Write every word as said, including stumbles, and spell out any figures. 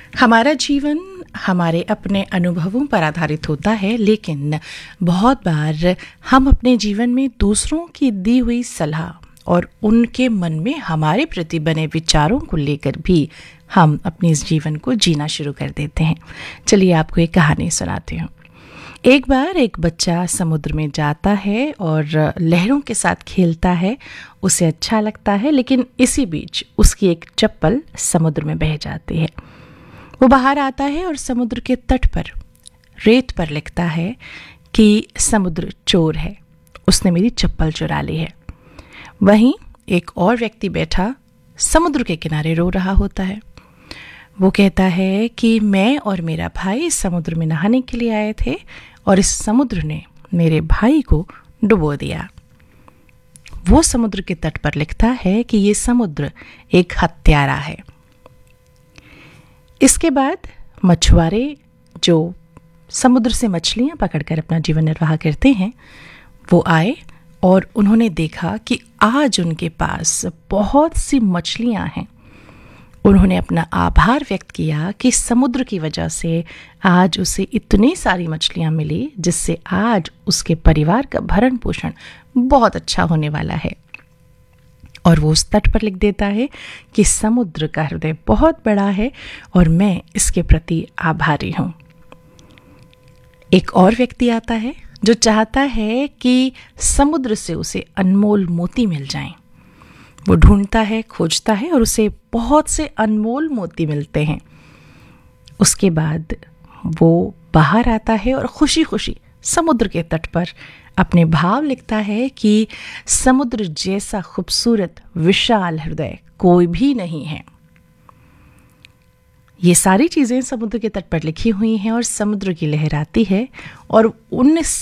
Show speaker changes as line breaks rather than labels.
हमारा जीवन हमारे अपने अनुभवों पर आधारित होता है, लेकिन बहुत बार हम अपने जीवन में दूसरों की दी हुई सलाह और उनके मन में हमारे प्रति बने विचारों को लेकर भी हम अपने इस जीवन को जीना शुरू कर देते हैं। चलिए आपको एक कहानी सुनाती हूँ। एक बार एक बच्चा समुद्र में जाता है और लहरों के साथ खेलता है। उसे अच्छा लगता है, लेकिन इसी बीच उसकी एक चप्पल समुद्र में बह जाती है। वो बाहर आता है और समुद्र के तट पर रेत पर लिखता है कि समुद्र चोर है, उसने मेरी चप्पल चुरा ली है। वहीं एक और व्यक्ति बैठा समुद्र के किनारे रो रहा होता है। वो कहता है कि मैं और मेरा भाई समुद्र में नहाने के लिए आए थे और इस समुद्र ने मेरे भाई को डुबो दिया। वो समुद्र के तट पर लिखता है कि ये समुद्र एक हत्यारा है। इसके बाद मछुआरे जो समुद्र से मछलियां पकड़कर अपना जीवन निर्वाह करते हैं, वो आए और उन्होंने देखा कि आज उनके पास बहुत सी मछलियां हैं। उन्होंने अपना आभार व्यक्त किया कि समुद्र की वजह से आज उसे इतनी सारी मछलियां मिली, जिससे आज उसके परिवार का भरण पोषण बहुत अच्छा होने वाला है। और वो उस तट पर लिख देता है कि समुद्र का हृदय बहुत बड़ा है और मैं इसके प्रति आभारी हूं। एक और व्यक्ति आता है जो चाहता है कि समुद्र से उसे अनमोल मोती मिल जाएं। वो ढूंढता है, खोजता है और उसे बहुत से अनमोल मोती मिलते हैं। उसके बाद वो बाहर आता है और खुशी खुशी समुद्र के तट पर अपने भाव लिखता है कि समुद्र जैसा खूबसूरत विशाल हृदय कोई भी नहीं है। ये सारी चीजें समुद्र के तट पर लिखी हुई हैं और समुद्र की लहर आती है और उन